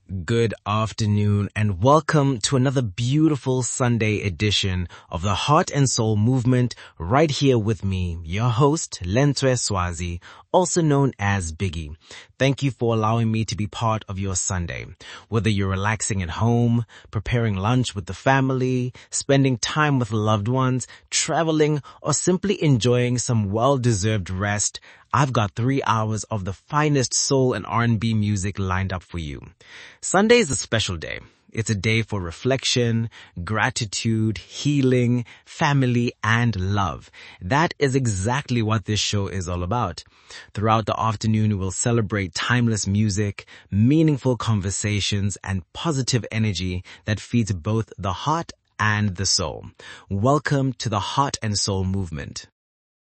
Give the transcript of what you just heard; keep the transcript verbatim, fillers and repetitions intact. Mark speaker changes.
Speaker 1: Good afternoon and welcome to another beautiful Sunday edition of the Heart and Soul Movement right here with me, your host, Lentwe Swazi, also known as Biggie. Thank you for allowing me to be part of your Sunday. Whether you're relaxing at home, preparing lunch with the family, spending time with loved ones, traveling, or simply enjoying some well-deserved rest, I've got three hours of the finest soul and R and B music lined up for you. Sunday is a special day. It's a day for reflection, gratitude, healing, family, and love. That is exactly what this show is all about. Throughout the afternoon, we will celebrate timeless music, meaningful conversations, and positive energy that feeds both the heart and the soul. Welcome to the Heart and Soul Movement.